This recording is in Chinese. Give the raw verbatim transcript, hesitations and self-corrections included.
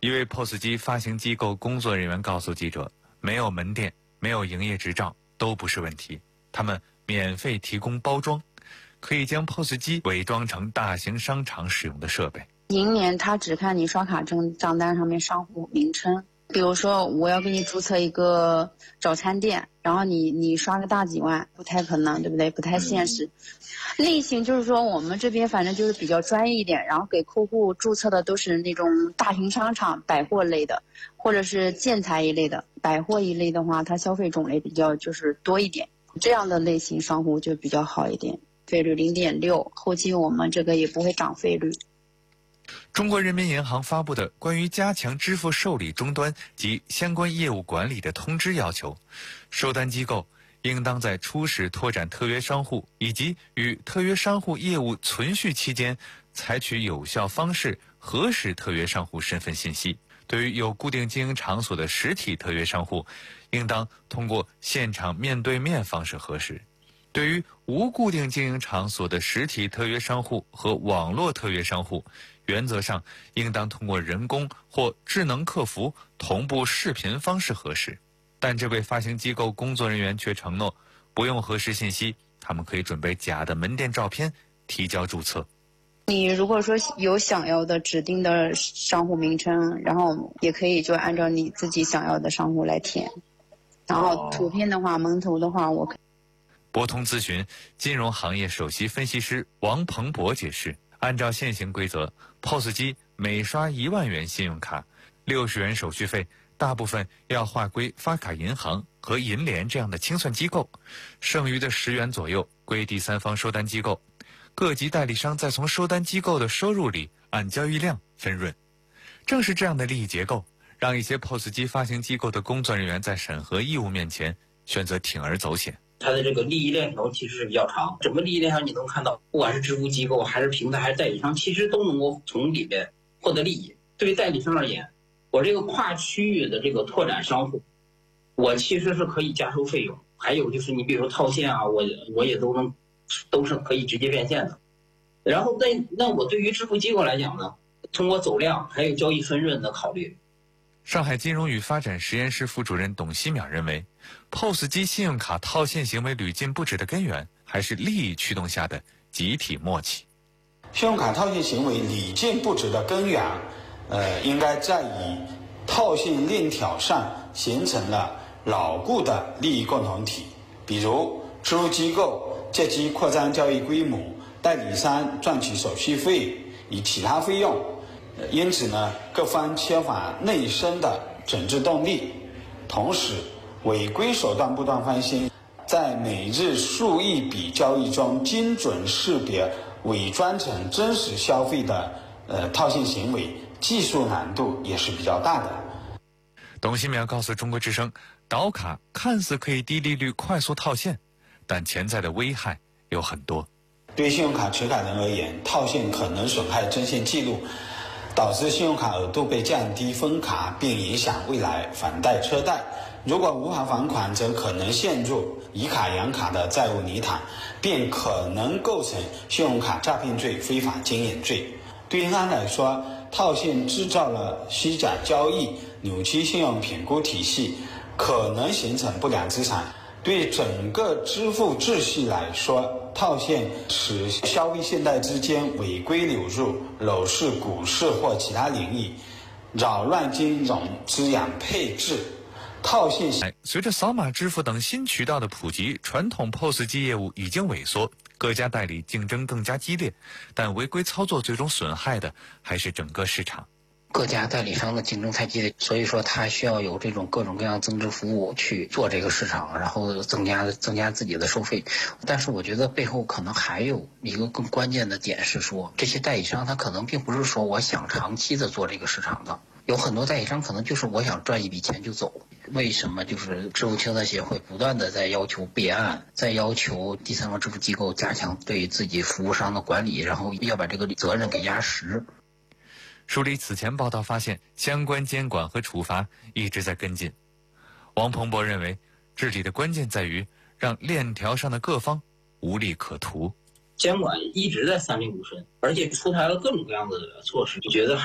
一位 P O S 机发行机构工作人员告诉记者，没有门店、没有营业执照都不是问题，他们免费提供包装，可以将 P O S 机伪装成大型商场使用的设备。 银联他只看你刷卡证账单上面商户名称，比如说我要给你注册一个早餐店，然后你你刷个大几万，不太可能，对不对？不太现实。类型就是说我们这边反正就是比较专业一点，然后给客户注册的都是那种大型商场、百货类的，或者是建材一类的。百货一类的话，它消费种类比较就是多一点，这样的类型商户就比较好一点，费率 零点六， 后期我们这个也不会涨费率。 中国人民银行发布的关于加强支付受理终端及相关业务管理的通知要求，收单机构应当在初始拓展特约商户以及与特约商户业务存续期间，采取有效方式核实特约商户身份信息。对于有固定经营场所的实体特约商户，应当通过现场面对面方式核实。对于无固定经营场所的实体特约商户和网络特约商户，原则上应当通过人工或智能客服同步视频方式核实。但这位发行机构工作人员却承诺，不用核实信息，他们可以准备假的门店照片提交注册。 你如果说有想要的指定的商户名称，然后也可以就按照你自己想要的商户来填。然后图片的话，蒙图的话，我可以。 博通咨询金融行业首席分析师王鹏博解释，按照现行规则 ，P O S 机每刷一万元信用卡，六十元手续费大部分要划归发卡银行和银联这样的清算机构，剩余的十元左右归第三方收单机构，各级代理商再从收单机构的收入里按交易量分润。正是这样的利益结构，让一些 P O S 机发行机构的工作人员在审核义务面前选择铤而走险。 它的这个利益链条其实是比较长，整个利益链条你能看到，不管是支付机构还是平台还是代理商，其实都能够从里面获得利益。对于代理商而言，我这个跨区域的这个拓展商户，我其实是可以加收费用，还有就是你比如说套现啊，我我也都能都是可以直接变现的。然后那那我对于支付机构来讲呢，通过走量还有交易分润的考虑。 上海金融与发展实验室副主任董希淼认为 ，P O S 机信用卡套现行为屡禁不止的根源，还是利益驱动下的集体默契。 信用卡套现行为屡禁不止的根源，呃，应该在于套现链条上形成了牢固的利益共同体，比如支付机构借机扩张交易规模，代理商赚取手续费与其他费用。因此呢，各方缺乏内生的整治动力，同时违规手段不断翻新，在每日数亿笔交易中精准识别伪装成真实消费的呃套现行为，技术难度也是比较大的。 董希淼告诉中国之声，导卡看似可以低利率快速套现，但潜在的危害有很多。 对信用卡持卡人而言，套现可能损害征信记录，导致信用卡额度被降低分卡，并影响未来返贷车贷。如果无法还款，则可能陷入以卡养卡的债务泥潭，并可能构成信用卡诈骗罪、非法经营罪。对银行来说，套现制造了虚假交易，扭曲信用评估体系，可能形成不良资产。对整个支付秩序来说，套现使消费信贷之间违规流入楼市、股市或其他领域，扰乱金融资源配置。套现随着扫码支付等新渠道的普及，传统 P O S 机业务已经萎缩，各家代理竞争更加激烈，但违规操作最终损害的还是整个市场。 各家代理商的竞争太激烈，所以说它需要有这种各种各样增值服务去做这个市场，然后增加增加自己的收费。但是我觉得背后可能还有一个更关键的点是说，这些代理商他可能并不是说我想长期的做这个市场的，有很多代理商可能就是我想赚一笔钱就走。为什么就是支付清算协会不断的在要求备案，在要求第三方支付机构加强对自己服务商的管理，然后要把这个责任给压实。 梳理此前报道发现，相关监管和处罚一直在跟进。王鹏博认为，治理的关键在于让链条上的各方无利可图。 监管一直在三令五申，而且出台了各种各样的措施，就觉得